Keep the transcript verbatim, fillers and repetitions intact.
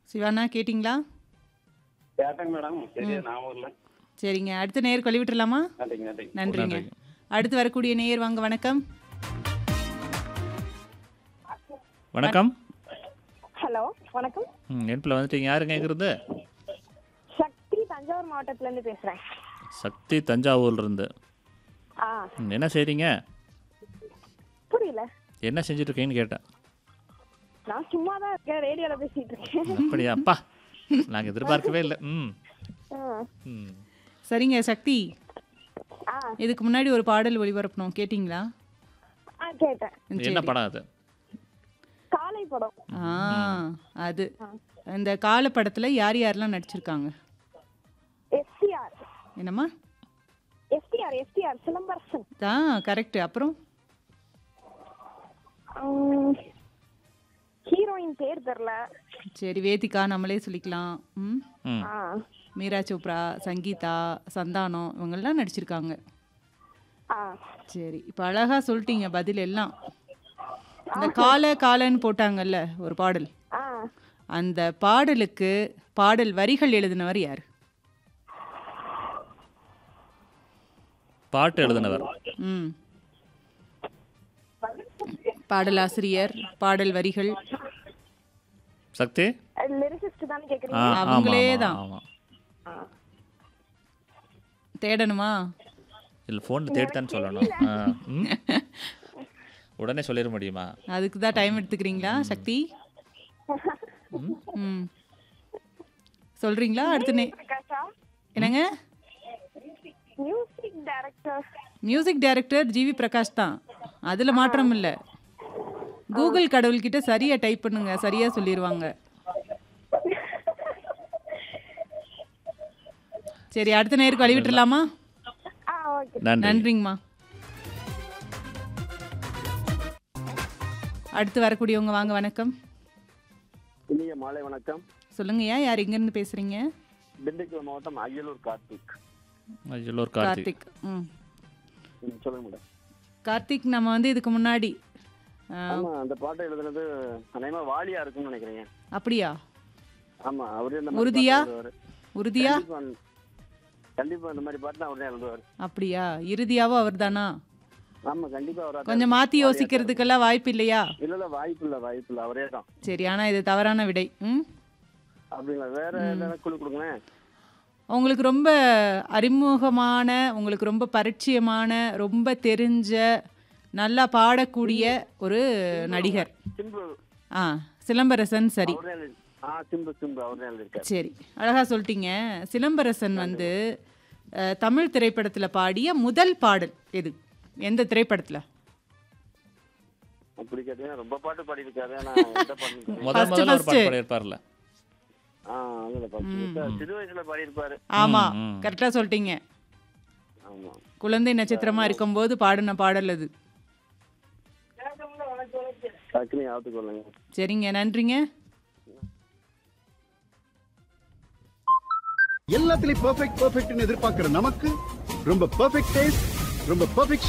சிவானா கேட்டிங்களா? கேட்டேங்க மேடம். சரியா ஞாபகம் இல்ல. சரிங்க. அடுத்த நேயர் கழி விட்டுறலாமா? நன்றிங்க நன்றிங்க. நன்றிங்க. அடுத்து வரக்கூடிய நேயர் வாங்க வணக்கம். வணக்கம். ஹலோ வணக்கம். ம் நெருப்பில் வந்துட்டீங்க. யாருங்க இங்கிருந்து? சக்தி தஞ்சாவூர் மாவட்டத்துல இருந்து பேசுறேன். சக்தி தஞ்சாவூர்லேருந்து. ஆ ம், என்ன செய்கிறீங்க? புரியல. என்ன செஞ்சுட்டு இருக்கீங்கன்னு கேட்டேன். நான் சும்மா தான் இருக்கேன், ரேடியோல பேசிட்டு இருக்கேன். அப்படியா? அப்பா நாங்கள் எதிர்பார்க்கவே இல்லை. ம் ஆ. ம் சரிங்க சக்தி, ஆ இதுக்கு முன்னாடி ஒரு பாடல் ஒளிபரப்பணும் கேட்டிங்களா? ஆ கேட்டேன். என்ன படம் அது? காலை படம். ஆ அது இந்த கால படத்துல யார் யாரெல்லாம் நடிச்சிருக்காங்க? எஸ்டிஆர் என்னம்மா? STR STR Silambarasan. ஆ கரெக்ட். அப்புறம் ஹீரோயின் பேர் தெரியல. சரி வேதிகா நம்மளே சொல்லிக்கலாம். ம் ம் ஆ மீரா சோப்ரா, சங்கீதா, சந்தானம் இவங்கெல்லாம் நடிச்சிருக்காங்க. ஆ சரி இப்போ அழகா சொல்லிட்டீங்க பதில் எல்லாம். இந்த கால காலன்னு போட்டாங்கல்ல ஒரு பாடல், ஆ அந்த பாடலுக்கு பாடல் வரிகள் எழுதினவர் யார்? பாட்டு எழுதினவர். ம் பாடலாசிரியர், பாடல் வரிகள். சக்தி? லிரிசிஸ்ட் தானே ஆ கேக்குறீங்க? ஆமாம் அவங்களே ஆமாம் தான். ஆமாம். தேடணுமா? இல்லை ஃபோனில் தேடித்தான்னு சொல்லணும். ஆ ம் உடனே சொல்லிட முடியுமா? அதுக்கு தான் டைம் எடுத்துக்கிறீங்களா சக்தி? ம் சொல்றீங்களா? அடுத்து நே பிரகாஷா என்னங்க? Music director. Music director GV Prakash தான், அதில் மாற்றம் இல்லை. கூகுள் கடவுள்கிட்ட சரியாக டைப் பண்ணுங்க, சரியாக சொல்லிடுவாங்க. சரி அடுத்த நேருக்கு வழி விட்டுறலாமா? ஆ ஓகே. நன்றி. நன்றிங்கம்மா. அடுத்து வரக்கூடியவங்க வாங்க வணக்கம். இனிய மாலை வணக்கம். சொல்லுங்கய்யா, யார் எங்கேருந்து பேசுறீங்க? திண்டுக்கல் மாவட்டம் அய்யலூர் கார்த்திக். அய்யலூர் கார்த்திக். கார்த்திக். ம் ம், சொல்லுங்க மேடம். கார்த்திக், நம்ம வந்து இதுக்கு முன்னாடி ஆ, ஆமா, அந்த பாட்டை எழுதுனது அநேகமா வாலியா இருக்கும்னு நினைக்கிறேன். அப்படியா? ஆமா, அவரே இந்த மாதிரி உறுதியா? பாட்டு எழுதுவாரு. உறுதியா? கண்டிப்பா கண்டிப்பா இந்த மாதிரி பாட்டு அவரே எழுதுவாரு. அப்படியா? இறுதியாவோ அவர் தானா? ஆமா, கண்டிப்பா அவரா தான். கொஞ்சம் மாற்றி யோசிக்கிறதுக்கெல்லாம் வாய்ப்பு இல்லையா? இல்ல இல்ல வாய்ப்பு இல்ல வாய்ப்பு இல்ல அவரே தான். சரி, ஆனால் இது தவறான விடை. ம் அப்படிங்களா? வேற ஏதாவது குழு கொடுங்களேன். உங்களுக்கு ரொம்ப அறிமுகமான, உங்களுக்கு ரொம்ப பரிச்சயமான, ரொம்ப தெரிஞ்ச, நல்லா பாடக்கூடிய ஒரு நடிகர். சிம்பு. ஆ சிலம்பரசன். சரி அவரே எழுதி- ஆ சிம்பு சிம்பு அவரே எழுதியிருக்காரு. சரி அழகா சொல்லிட்டீங்க. சிலம்பரசன் வந்து அஹ், தமிழ் திரைப்படத்தில் பாடிய முதல் பாடல் எது? எந்த திரைப்படத்தில்? அப்படி கேட்டீங்கன்னா ரொம்ப பாட்டு பாடியிருக்காரு. நான் எந்த பாட்டு முதல் First, முதல்ல ஒரு first. பாட்டு பாடியிருப்பார்ல. ஆ அதுல பாட்டு சிறு வயசுல பாடியிருப்பாரு. ஆமா, ம், ம். கரெக்டாக சொல்லிட்டீங்க. ஆமா. குழந்தை நட்சத்திரமா இருக்கும்போது பாடின பாடல் அது. டக்குனு ஞாபகத்துக்கு வரலங்க. சரிங்க, நன்றிங்க. எல்லாத்துலயும் பெர்ஃபெக்ட் பெர்ஃபெக்ட்னு எதிர்பார்க்கிற நமக்கு ரொம்ப பெர்ஃபெக்ட் டேஸ்ட், ரொம்ப பெர்ஃபெக்ட்